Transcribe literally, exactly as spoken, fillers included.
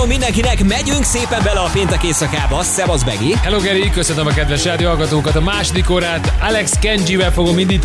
Sziasztok mindenkinek, megyünk szépen bele a péntek éjszakába. Szevasz, Begi! Hello, Geri, köszönöm a kedves rádióhallgatókat. A második órát Alex Kenjivel fogom indítani.